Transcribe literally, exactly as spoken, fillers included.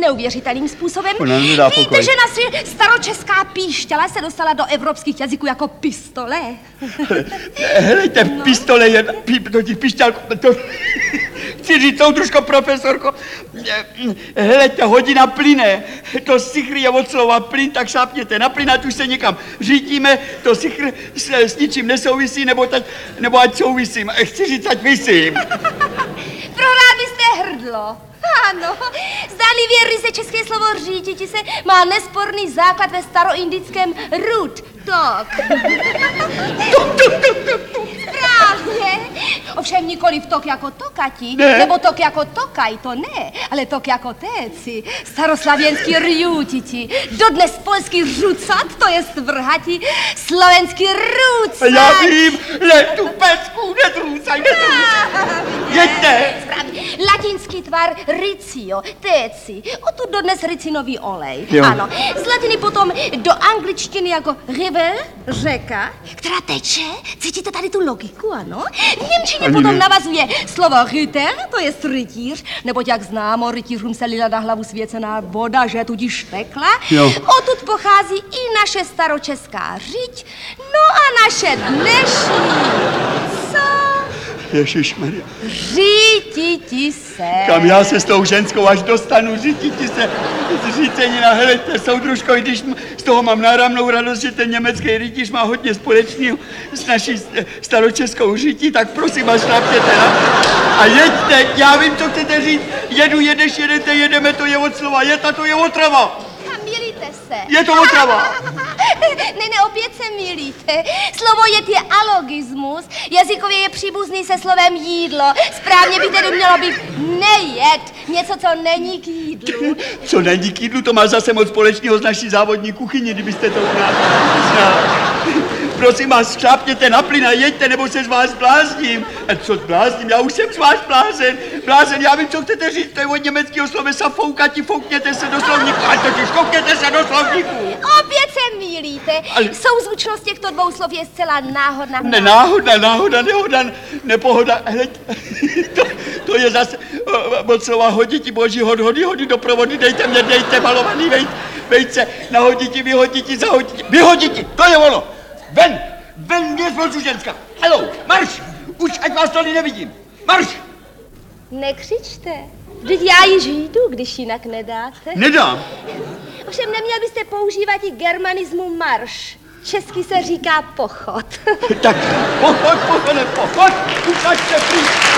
neuvěřitelným způsobem. Víte, pokoj. Že naše staročeská píšťala se dostala do evropských jazyků jako pistole? Helejte, pistole je... Pí, to ti píšťalko... To, chci říct, soudružko, profesorko. Helejte, hodina plyne. To sichr je od slova plyn, tak šápněte na plyn, ať už se někam řítíme. To sichr s, s ničím nesouvisí, nebo, tať, nebo ať souvisím. Chci říct, ať visím. Prohrál byste hrdlo. Ano, zdánlivě ryze české slovo říditi se má nesporný základ ve staroindickém root, tok. Správně. Ovšem nikoliv tok jako tokati, ne. Nebo tok jako tokaj, to ne, ale tok jako téci, staroslavěnský rjutiti, dodnes polský rucat, to je vrhati, slovenský rucat. Já vím, letu pecku, netrůcaj, netrůcaj. Jeďte. Správně, latinský tvar ricio, téci, odtud dodnes ricinový olej. Jo. Ano, z latiny potom do angličtiny jako river, řeka, která teče, cítíte tady tu logiku, ano? V němčině Ani potom ne. navazuje slovo ryter, to je rytíř, neboť jak známo, rytířům se lila na hlavu svěcená voda, že tudíž tekla. Jo. Odtud pochází i naše staročeská řiď, no a naše dnešní, co? Ježišmarja. Řítiti se. Kam já se s tou ženskou až dostanu, řítiti se, zřícenina, helejte, soudružko, když z toho mám náramnou radost, že ten německý rytíř má hodně společného s naší staročeskou řítí, tak prosím vás, šlapněte na a jeďte, já vím, co chcete říct, jedu, jedeš, jedete, jedeme, to je od slova, jet a to je otrava. Milíte se. Je to otrava. Ne, ne, opět se milíte. Slovo jet je alogismus, jazykově je příbuzný se slovem jídlo. Správně by tedy mělo být nejet, něco, co není k jídlu. Co není k jídlu, to má zase moc společného s naší závodní kuchyní, kdybyste to znal. Prosím vás, šlápněte na plyn a jeďte, nebo se z vás blázním. A co zblázním? Já už jsem z vás blázen. Blázen, já vím, co chcete říct, to je od německého slovesa foukati, foukněte se do slovníku. A totiž foukněte se do slovníku. Opět se mýlíte. Ale... Souzvučnost těchto dvou slov je zcela náhodná. Ne, náhodná, náhoda, nehoda, nepohoda. Hleď, to, to je zase od slova hoditi, boží hod, hody, hody do provody, dejte mě, dejte malovaný vejt, vejce, nahoditi, vyhoditi, zahoditi, vyhoditi, to je ono. Ven, ven mě zvolču ženská. Halou, marš, už ať vás tady nevidím. Marš. Nekřičte, vždyť já již jdu, když jinak nedáte. Nedám. Ovšem neměl byste používat i germanismu marš. Česky se říká pochod. Tak pochod, pochod, pochod, už ať se prý.